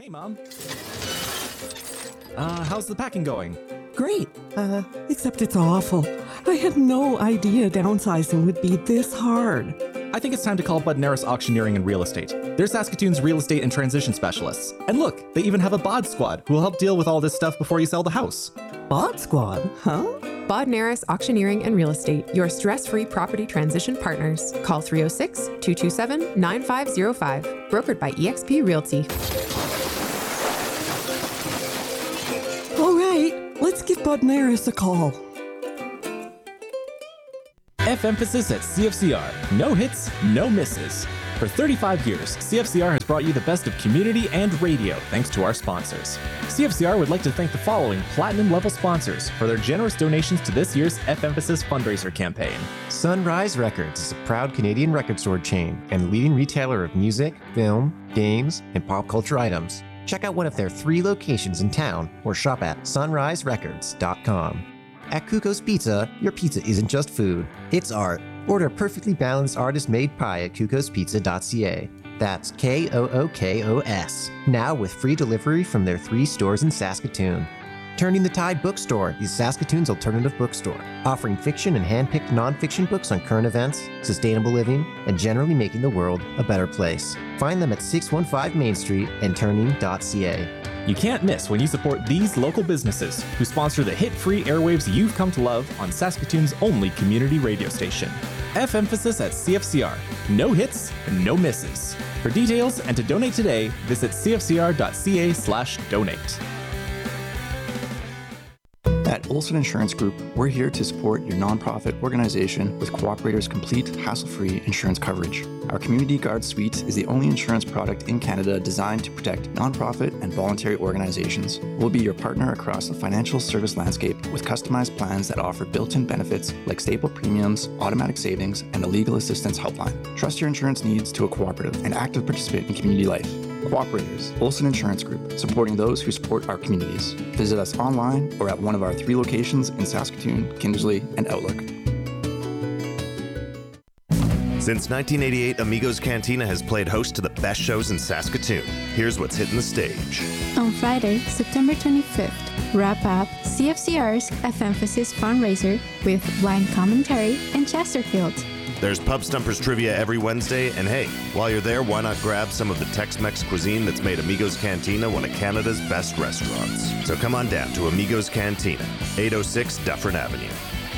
Hey, Mom. How's the packing going? Great, except it's awful. I had no idea downsizing would be this hard. I think it's time to call Budnaris Auctioneering and Real Estate. They're Saskatoon's real estate and transition specialists. And look, they even have a bod squad who will help deal with all this stuff before you sell the house. Bod squad, huh? Budnaris Auctioneering and Real Estate, your stress-free property transition partners. Call 306-227-9505. Brokered by eXp Realty. All right, let's give Budnaris a call. F emphasis at CFCR. No hits, no misses. For 35 years, CFCR has brought you the best of community and radio thanks to our sponsors. CFCR would like to thank the following platinum-level sponsors for their generous donations to this year's F Emphasis fundraiser campaign. Sunrise Records is a proud Canadian record store chain and leading retailer of music, film, games, and pop culture items. Check out one of their 3 locations in town or shop at sunriserecords.com. At Kuko's Pizza, your pizza isn't just food, it's art. Order a perfectly balanced artist-made pie at kukospizza.ca. That's KOOKOS. Now with free delivery from their 3 stores in Saskatoon. Turning the Tide Bookstore is Saskatoon's alternative bookstore, offering fiction and hand-picked non-fiction books on current events, sustainable living, and generally making the world a better place. Find them at 615 Main Street and turning.ca. You can't miss when you support these local businesses who sponsor the hit-free airwaves you've come to love on Saskatoon's only community radio station. F emphasis at CFCR. No hits, no misses. For details and to donate today, visit cfcr.ca/donate. At Olson Insurance Group, we're here to support your nonprofit organization with Cooperator's complete, hassle-free insurance coverage. Our Community Guard Suite is the only insurance product in Canada designed to protect nonprofit and voluntary organizations. We'll be your partner across the financial service landscape with customized plans that offer built-in benefits like stable premiums, automatic savings, and a legal assistance helpline. Trust your insurance needs to a cooperative and active participant in community life. Cooperators, Olson Insurance Group, supporting those who support our communities. Visit us online or at one of our 3 locations in Saskatoon, Kindersley, and Outlook. Since 1988, Amigos Cantina has played host to the best shows in Saskatoon. Here's what's hitting the stage. On Friday, September 25th, wrap up CFCR's F Emphasis fundraiser with blind commentary and Chesterfield. There's Pub Stumpers trivia every Wednesday, and hey, while you're there, why not grab some of the Tex-Mex cuisine that's made Amigos Cantina one of Canada's best restaurants. So come on down to Amigos Cantina, 806 Dufferin Avenue.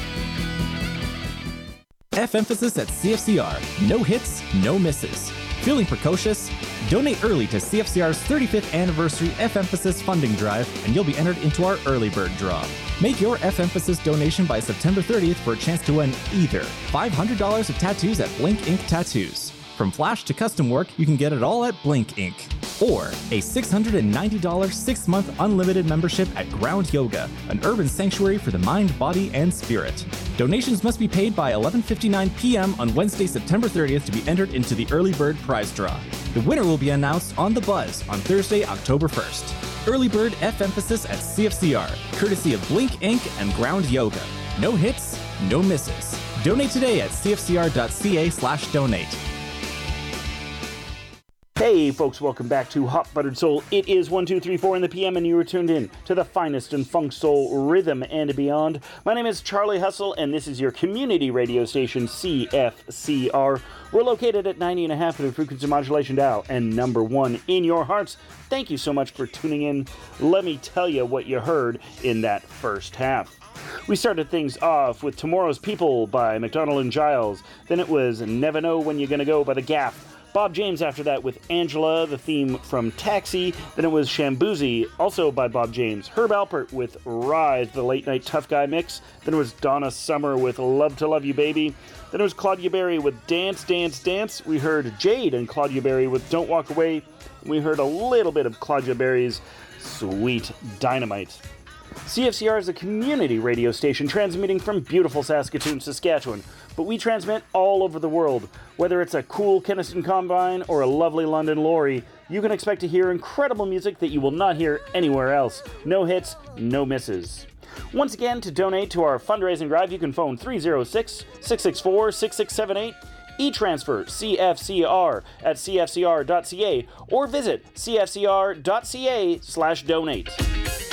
F emphasis at CFCR. No hits, no misses. Feeling precocious? Donate early to CFCR's 35th anniversary F Emphasis funding drive, and you'll be entered into our early bird draw. Make your F Emphasis donation by September 30th for a chance to win either $500 of tattoos at Blink Ink Tattoos. From flash to custom work, you can get it all at Blink Ink. Or a $690 6-month unlimited membership at Ground Yoga, an urban sanctuary for the mind, body, and spirit. Donations must be paid by 11:59 p.m. on Wednesday, September 30th to be entered into the early bird prize draw. The winner will be announced on The Buzz on Thursday, October 1st. Early bird F emphasis at CFCR, courtesy of Blink Inc. and Ground Yoga. No hits, no misses. Donate today at cfcr.ca/donate. Hey folks, welcome back to Hot Buttered Soul. It is 1, 2, 3, 4 in the PM and you are tuned in to the finest in funk, soul, rhythm, and beyond. My name is Charlie Hustle and this is your community radio station, CFCR. We're located at 90.5 in the frequency modulation dial and number 1 in your hearts. Thank you so much for tuning in. Let me tell you what you heard in that first half. We started things off with Tomorrow's People by McDonald and Giles. Then it was Never Know When You're Gonna Go by The Gap. Bob James after that with Angela, the theme from Taxi. Then it was Shambuzi, also by Bob James. Herb Alpert with Rise, the late night tough guy mix. Then it was Donna Summer with Love to Love You Baby. Then it was Claudia Berry with Dance, Dance, Dance. We heard Jade and Claudia Berry with Don't Walk Away. We heard a little bit of Claudia Berry's Sweet Dynamite. CFCR is a community radio station transmitting from beautiful Saskatoon, Saskatchewan, but we transmit all over the world. Whether it's a cool Kenaston Combine or a lovely London Lorry, you can expect to hear incredible music that you will not hear anywhere else. No hits, no misses. Once again, to donate to our fundraising drive, you can phone 306-664-6678, e-transfer CFCR at cfcr.ca or visit cfcr.ca/donate.